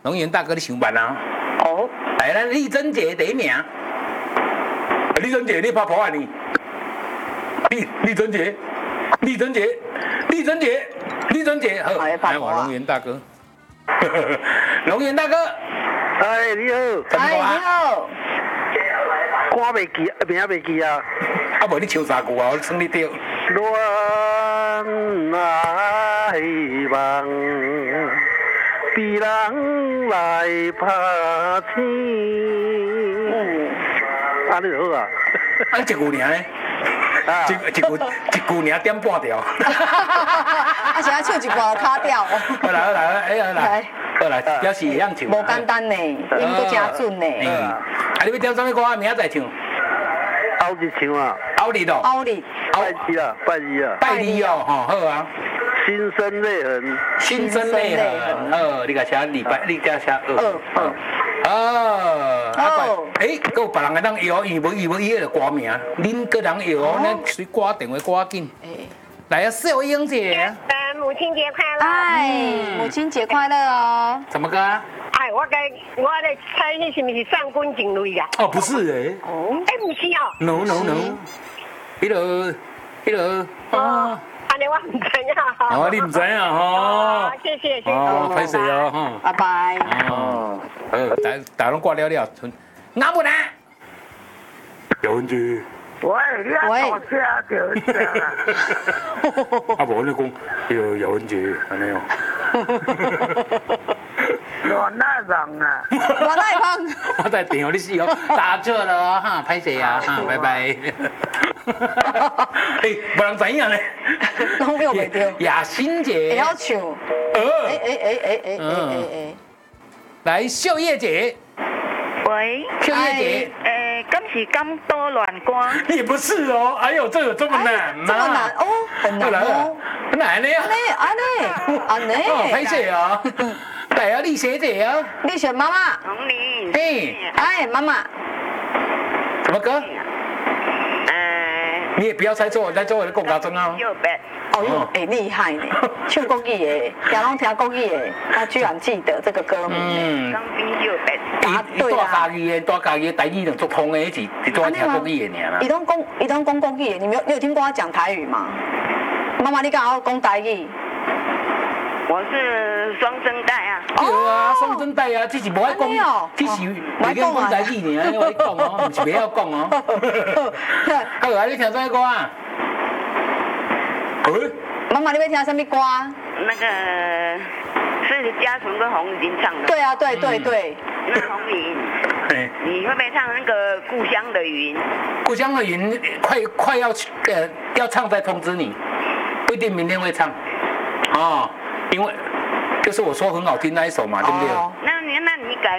龙岩大哥你想办啊？ 哦， 来，咱丽珍姐第一名。丽珍姐，你拍破啊你？丽珍姐，好，来我龙岩大哥。龙岩大哥， 哎，你好， 哎，你好， 歌袂记，名袂记啊。 啊，无你唱啥句啊？我算你对。 恋爱梦，比人来拍醒。啊，你好啊。 啊，一句尔呢？一句尔点半条。 啊，是要唱一歌卡掉。 好来，哎好来，表示会晓唱。 无简单呢，音都真准呢。 啊，你要点什么歌啊？明仔再唱。 后日唱啊。 后日哦。 后日。 拜二啊，拜二啊。 拜二哦，吼好啊。 心生泪痕。 心生泪痕，你甲写礼拜，你甲写好。 哎，还有别人会当摇，伊无伊个歌名，恁个人摇，咱随挂电话挂紧。来啊，秀英姐。 母亲节快乐！ 哎，母亲节快乐哦！ 什么歌啊？ 哎，我咧猜你是不是上官景蕾呀？ 哦，不是哎。 哦，哎，不是哦。 No，迄个。 哦。安尼我唔知影哈。 哦，你唔知啊吼。 谢谢。 哦，歹势哦吼。 拜拜。 哦，大拢挂了，阿母呢？姚文珠。 喂，你啊大车着。 啊，无你讲，姚文珠安尼哦。 乱那人啊！ 乱那人。 我在电话你死哦，打错了哦哈，歹势啊哈，拜拜。哎，无人知影咧。 拢有袂着。 雅欣姐。 会晓唱。 来，秀叶姐。 喂。 秀叶姐。 敢是敢多乱歌？ 也不是哦，哎呦，这有这么难吗？ 这么难哦，很难哦。 很难呢。 安尼。 歹势啊。来啊，丽学姐啊。 丽雪妈妈。 红林。 哎，妈妈。 什么歌？你也不要猜错，在做我的共高中啊。 哦哟，哎厉害呢，唱国语的，听拢听国语的，他居然记得这个歌名。 江滨就白。 答对啦。大家的台语就做通的，一直爱听国语的尔啦。 伊拢讲国语的，你有听过他讲台语吗？妈妈，你敢好讲台语？ 我是双声带啊。 对啊，双声带啊，只是无爱讲，只是袂讲讲台语尔，我爱讲哦，唔是袂晓讲哦。好啊，你听啥歌啊？ 妈妈，你要听什么歌？ 那个是嘉纯跟洪林唱的。 对啊，对。 那洪林，你会不会唱那个《故乡的云》？ 故乡的云快要唱再通知你，不一定明天会唱。哦，因为就是我说很好听那一首嘛，对不对？